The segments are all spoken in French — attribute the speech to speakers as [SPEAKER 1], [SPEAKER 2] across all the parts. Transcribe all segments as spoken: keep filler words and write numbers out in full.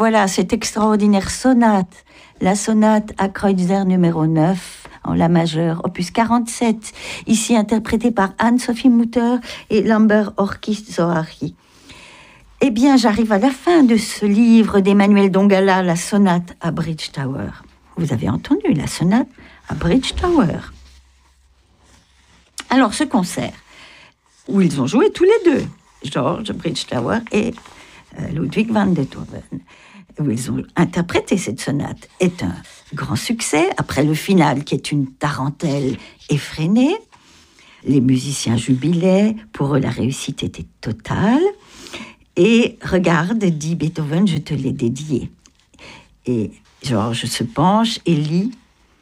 [SPEAKER 1] Voilà, cette extraordinaire sonate, la sonate à Kreutzer numéro neuf, en la majeure, opus quarante-sept, ici interprétée par Anne-Sophie Mutter et Lambert Orkis Zohari. Eh bien, j'arrive à la fin de ce livre d'Emmanuel Dongala, la sonate à Bridgetower. Vous avez entendu, la sonate à Bridgetower. Alors, ce concert, où ils ont joué tous les deux, George Bridgetower et euh, Ludwig van Beethoven, où ils ont interprété cette sonate, est un grand succès, après le final qui est une tarentelle effrénée. Les musiciens jubilaient, pour eux la réussite était totale. Et regarde, dit Beethoven, je te l'ai dédié. Et Georges se penche et lit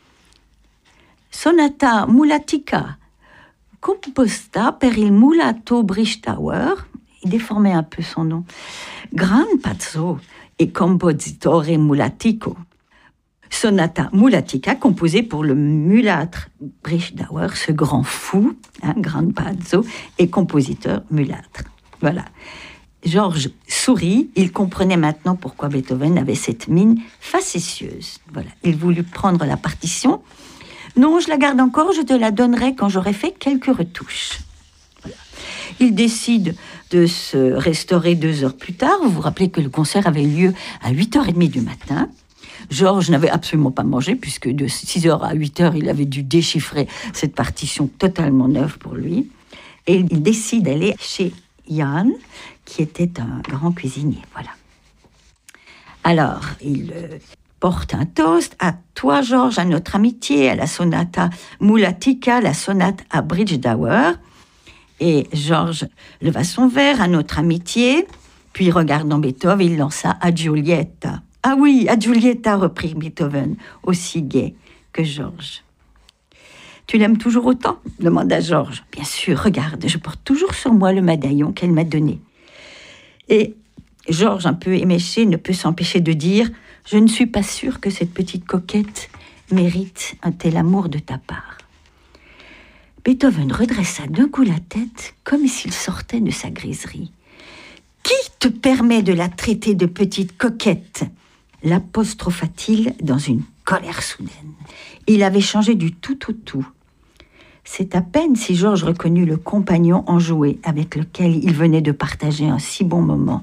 [SPEAKER 1] Sonata mulatica, composta per il mulato Bridgetower, il déformait un peu son nom, gran pazzo et compositore mulatico. Sonata mulatica, composée pour le mulâtre Bridgetower, ce grand fou, hein, gran pazzo, et compositeur mulâtre. Voilà. Georges sourit, il comprenait maintenant pourquoi Beethoven avait cette mine facétieuse. Voilà, il voulut prendre la partition. Non, je la garde encore, je te la donnerai quand j'aurai fait quelques retouches. Voilà. Il décide de se restaurer deux heures plus tard. Vous vous rappelez que le concert avait lieu à huit heures trente du matin. Georges n'avait absolument pas mangé, puisque de six heures à huit heures, il avait dû déchiffrer cette partition totalement neuve pour lui. Et il décide d'aller chez Jan, qui était un grand cuisinier, voilà. Alors, il euh, porte un toast à toi, Georges, à notre amitié, à la sonata mulatica, la sonate à Bridgetower. Et Georges leva son verre à notre amitié, puis regardant Beethoven, il lança à Giulietta. Ah oui, à Giulietta, reprit Beethoven, aussi gai que Georges. Tu l'aimes toujours autant ? Demanda Georges. Bien sûr, regarde, je porte toujours sur moi le médaillon qu'elle m'a donné. Et Georges, un peu éméché, ne peut s'empêcher de dire « Je ne suis pas sûr que cette petite coquette mérite un tel amour de ta part. » Beethoven redressa d'un coup la tête comme s'il sortait de sa griserie. « Qui te permet de la traiter de petite coquette ?» l'apostropha-t-il dans une colère soudaine. Il avait changé du tout au tout. C'est à peine si Georges reconnut le compagnon enjoué avec lequel il venait de partager un si bon moment.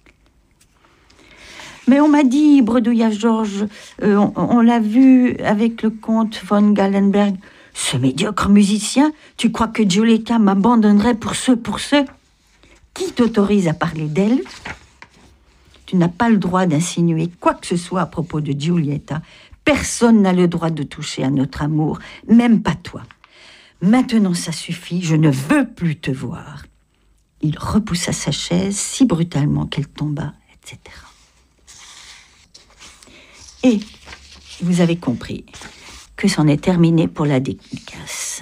[SPEAKER 1] « Mais on m'a dit, bredouilla Georges, euh, on, on l'a vu avec le comte von Gallenberg. Ce médiocre musicien, tu crois que Giulietta m'abandonnerait pour ce, pour ce ? Qui t'autorise à parler d'elle ? Tu n'as pas le droit d'insinuer quoi que ce soit à propos de Giulietta. Personne n'a le droit de toucher à notre amour, même pas toi. Maintenant, ça suffit, je ne veux plus te voir. » Il repoussa sa chaise si brutalement qu'elle tomba, et cetera. Et vous avez compris que c'en est terminé pour la dédicace.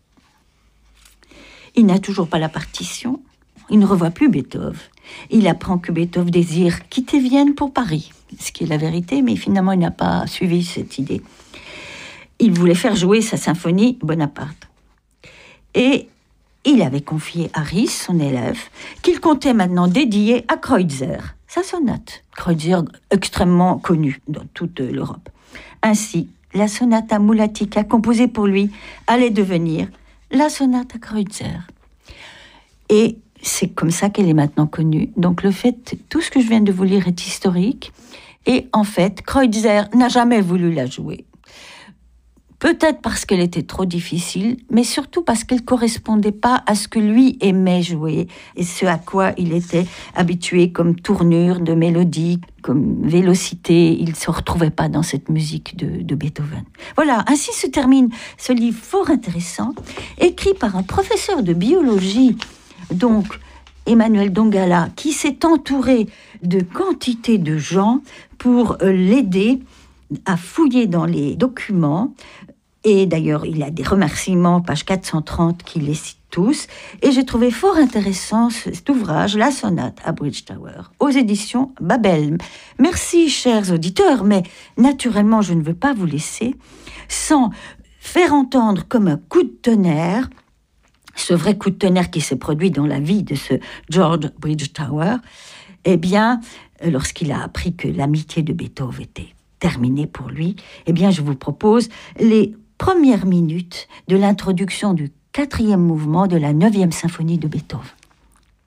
[SPEAKER 1] Il n'a toujours pas la partition, il ne revoit plus Beethoven. Il apprend que Beethoven désire quitter Vienne pour Paris, ce qui est la vérité, mais finalement il n'a pas suivi cette idée. Il voulait faire jouer sa symphonie Bonaparte. Et il avait confié à Ries, son élève, qu'il comptait maintenant dédier à Kreutzer, sa sonate. Kreutzer, extrêmement connu dans toute l'Europe. Ainsi, la sonata mulatica composée pour lui allait devenir la sonate à Kreutzer. Et c'est comme ça qu'elle est maintenant connue. Donc le fait, tout ce que je viens de vous lire est historique. Et en fait, Kreutzer n'a jamais voulu la jouer. Peut-être parce qu'elle était trop difficile, mais surtout parce qu'elle ne correspondait pas à ce que lui aimait jouer et ce à quoi il était habitué comme tournure de mélodie, comme vélocité. Il ne se retrouvait pas dans cette musique de, de Beethoven. Voilà, ainsi se termine ce livre fort intéressant, écrit par un professeur de biologie, donc Emmanuel Dongala, qui s'est entouré de quantité de gens pour l'aider à fouiller dans les documents. Et d'ailleurs, il a des remerciements, page quatre cent trente, qui les cite tous. Et j'ai trouvé fort intéressant cet ouvrage, La sonate à Bridgetower, aux éditions Babel. Merci, chers auditeurs, mais naturellement, je ne veux pas vous laisser sans faire entendre comme un coup de tonnerre, ce vrai coup de tonnerre qui s'est produit dans la vie de ce George Bridgetower, Eh bien, lorsqu'il a appris que l'amitié de Beethoven était terminée pour lui, eh bien, je vous propose les premières minutes de l'introduction du quatrième mouvement de la neuvième symphonie de Beethoven.